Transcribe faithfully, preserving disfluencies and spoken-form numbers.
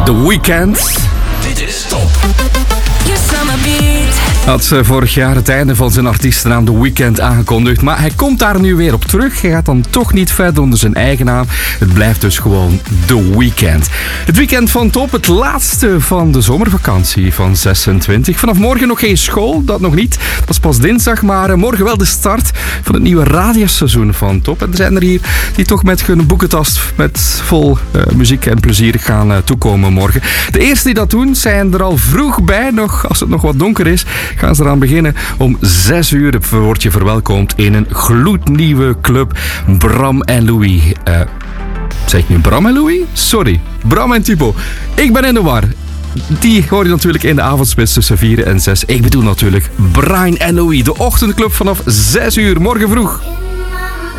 The Weeknd. Dit is Top. Had uh, vorig jaar het einde van zijn artiestennaam The Weeknd aangekondigd. Maar hij komt daar nu weer op terug. Hij gaat dan toch niet verder onder zijn eigen naam. Het blijft dus gewoon The Weeknd. Het weekend van Top, het laatste van de zomervakantie van zesentwintig. Vanaf morgen nog geen school, dat nog niet. Dat is pas dinsdag, maar uh, morgen wel de start van het nieuwe radioseizoen van Top. En er zijn er hier die toch met hun boekentast met vol uh, muziek en plezier gaan uh, toekomen morgen. De eerste die dat doen zijn er al vroeg bij, nog, als het nog wat donker is. Gaan ze eraan beginnen. Om zes uur word je verwelkomd in een gloednieuwe club. Bram en Louis. Uh, zeg ik nu Bram en Louis? Sorry. Bram en Thibaut. Ik ben in de war. Die hoor je natuurlijk in de avondspits tussen vier en zes. Ik bedoel natuurlijk Brian en Louis. De ochtendclub vanaf zes uur morgen vroeg.